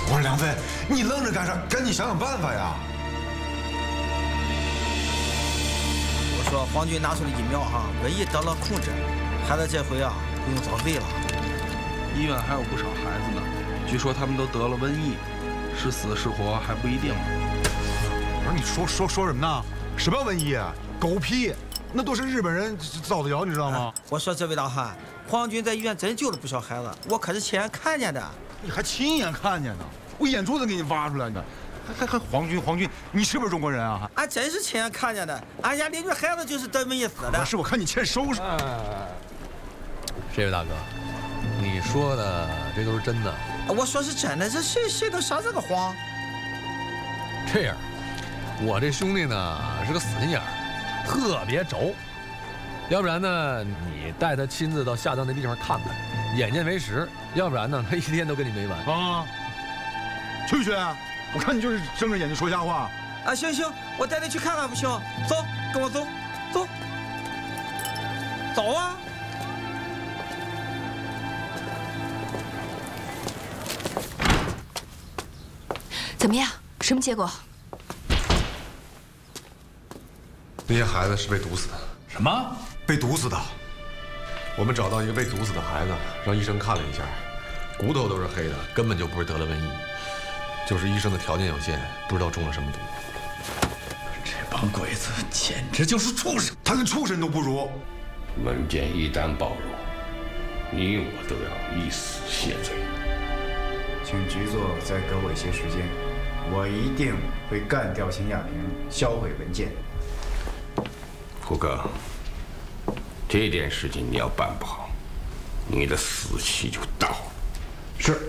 我说梁飞，你愣着干啥？赶紧想想办法呀！ 我说皇军拿出了疫苗瘟疫得了控制，孩子这回不用遭罪了。 医院还有不少孩子呢，据说他们都得了瘟疫，是死是活还不一定呢。 我说你说什么呢？什么瘟疫？狗屁！那都是日本人造的谣，你知道吗？ 我说这位大汉，皇军在医院真救了不少孩子，我可是亲眼看见的。 你还亲眼看见呢？我眼珠子给你挖出来的，还皇军，你是不是中国人啊？ 俺真是亲眼看见的，俺家邻居孩子就是得瘟疫死的。 是我看你欠收拾。 这位大哥，你说的这都是真的？ 我说是真的，这谁都撒这个谎。 这样，我这兄弟呢是个死心眼儿，特别轴。要不然呢，你带他亲自到下葬那地方看看，眼见为实；要不然呢，他一天都跟你没完啊！去不去？我看你就是睁着眼睛说瞎话。 行，我带你去看看不行？走，跟我走，走啊！ 怎么样？什么结果？ 那些孩子是被毒死的。 什么？ 被毒死的？ 我们找到一个被毒死的孩子，让医生看了一下，骨头都是黑的，根本就不是得了瘟疫，就是医生的条件有限，不知道中了什么毒。 这帮鬼子简直就是畜生， 他跟畜生都不如。 文件一旦暴露，你我都要以死谢罪。 请局座再给我一些时间，我一定会干掉秦亚平，销毁文件。 胡哥，这件事情你要办不好，你的死期就到了。 是。